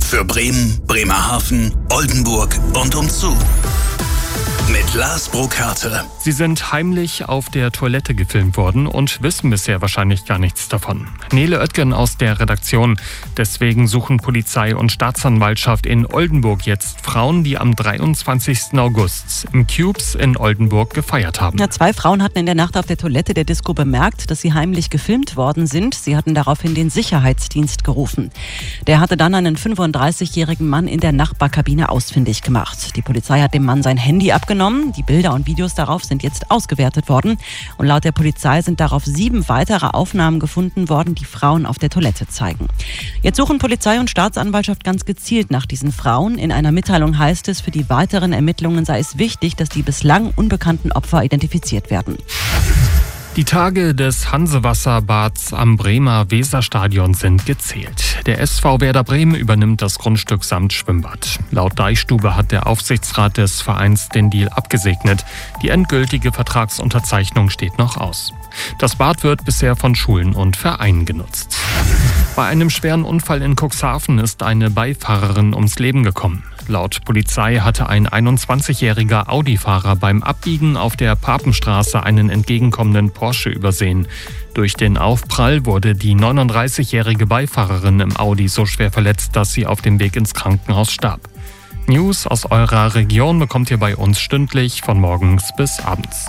Für Bremen, Bremerhaven, Oldenburg und umzu. Mit Lars Brokarte. Sie sind heimlich auf der Toilette gefilmt worden und wissen bisher wahrscheinlich gar nichts davon. Nele Oettgen aus der Redaktion. Deswegen suchen Polizei und Staatsanwaltschaft in Oldenburg jetzt Frauen, die am 23. August im Cubes in Oldenburg gefeiert haben. Ja, 2 Frauen hatten in der Nacht auf der Toilette der Disco bemerkt, dass sie heimlich gefilmt worden sind. Sie hatten daraufhin den Sicherheitsdienst gerufen. Der hatte dann einen 35-jährigen Mann in der Nachbarkabine ausfindig gemacht. Die Polizei hat dem Mann sein Handy abgenommen. Die Bilder und Videos darauf sind jetzt ausgewertet worden. Und laut der Polizei sind darauf 7 weitere Aufnahmen gefunden worden, die Frauen auf der Toilette zeigen. Jetzt suchen Polizei und Staatsanwaltschaft ganz gezielt nach diesen Frauen. In einer Mitteilung heißt es, für die weiteren Ermittlungen sei es wichtig, dass die bislang unbekannten Opfer identifiziert werden. Die Tage des Hansewasserbads am Bremer Weserstadion sind gezählt. Der SV Werder Bremen übernimmt das Grundstück samt Schwimmbad. Laut Deichstube hat der Aufsichtsrat des Vereins den Deal abgesegnet. Die endgültige Vertragsunterzeichnung steht noch aus. Das Bad wird bisher von Schulen und Vereinen genutzt. Bei einem schweren Unfall in Cuxhaven ist eine Beifahrerin ums Leben gekommen. Laut Polizei hatte ein 21-jähriger Audi-Fahrer beim Abbiegen auf der Papenstraße einen entgegenkommenden Porsche übersehen. Durch den Aufprall wurde die 39-jährige Beifahrerin im Audi so schwer verletzt, dass sie auf dem Weg ins Krankenhaus starb. News aus eurer Region bekommt ihr bei uns stündlich von morgens bis abends.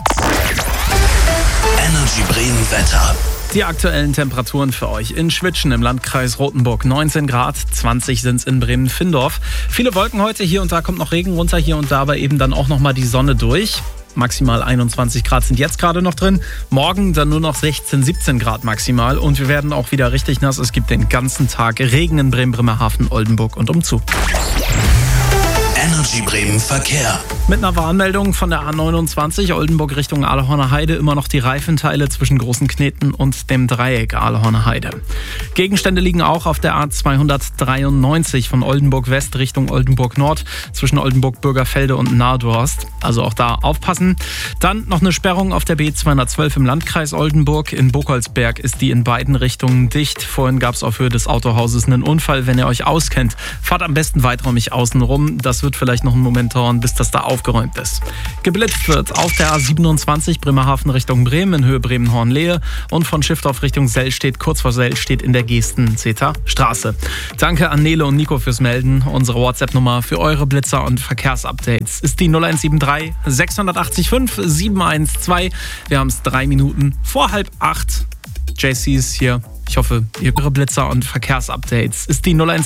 Energy Bremen Wetter. Die aktuellen Temperaturen für euch in Schwitschen im Landkreis Rothenburg 19 Grad, 20 sind es in Bremen-Findorf. Viele Wolken heute, hier und da kommt noch Regen runter, hier und da aber eben dann auch nochmal die Sonne durch. Maximal 21 Grad sind jetzt gerade noch drin, morgen dann nur noch 16, 17 Grad maximal und wir werden auch wieder richtig nass. Es gibt den ganzen Tag Regen in Bremen, Bremerhaven, Oldenburg und umzu. Energy Bremen Verkehr. Mit einer Warnmeldung von der A29 Oldenburg Richtung Ahlhorner Heide immer noch die Reifenteile zwischen Großen Kneten und dem Dreieck Ahlhorner Heide. Gegenstände liegen auch auf der A293 von Oldenburg West Richtung Oldenburg Nord zwischen Oldenburg Bürgerfelde und Nahedorst. Also auch da aufpassen. Dann noch eine Sperrung auf der B212 im Landkreis Oldenburg. In Burgholzberg ist die in beiden Richtungen dicht. Vorhin gab es auf Höhe des Autohauses einen Unfall. Wenn ihr euch auskennt, fahrt am besten weiträumig außen rum. Das wird vielleicht noch einen Moment dauern, bis das da aufgeräumt ist. Geblitzt wird auf der A27 Bremerhaven Richtung Bremen in Höhe Bremen-Hornlehe und von Schiffdorf Richtung Sellstedt, kurz vor Sellstedt in der Gesten-Zeter Straße. Danke an Nele und Nico fürs Melden. Unsere WhatsApp-Nummer für eure Blitzer und Verkehrsupdates ist die 0173 680 712. Wir haben es 3 Minuten vor 7:30. JC ist hier. Ich hoffe, ihre Blitzer und Verkehrsupdates ist die 0173